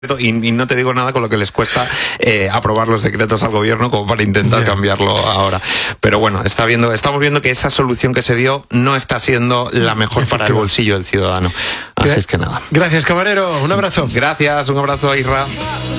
y no te digo nada con lo que les cuesta aprobar los decretos al gobierno como para intentar cambiarlo ahora. Pero bueno, estamos viendo que esa solución que se dio no está siendo la mejor para el bolsillo del ciudadano. Así es que nada. Gracias, Camarero. Un abrazo. Gracias, un abrazo a Isra.